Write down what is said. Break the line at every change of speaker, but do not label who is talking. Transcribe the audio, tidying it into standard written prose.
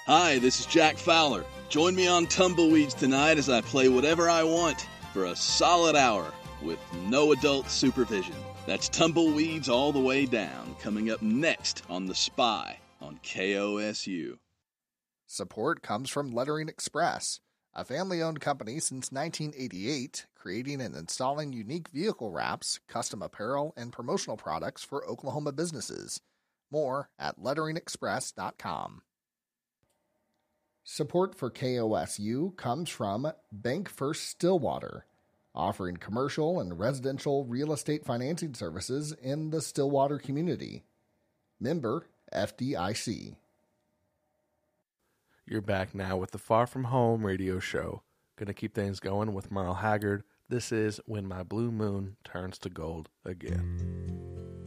Hi, this is Jack Fowler. Join me on Tumbleweeds tonight as I play whatever I want for a solid hour with no adult supervision. That's Tumbleweeds All the Way Down, coming up next on The Spy on KOSU.
Support comes from Lettering Express, a family-owned company since 1988, creating and installing unique vehicle wraps, custom apparel, and promotional products for Oklahoma businesses. More at letteringexpress.com. Support for KOSU comes from Bank First Stillwater, offering commercial and residential real estate financing services in the Stillwater community. Member FDIC.
You're back now with the Far From Home radio show. Gonna keep things going with Merle Haggard. This is When My Blue Moon Turns to Gold Again.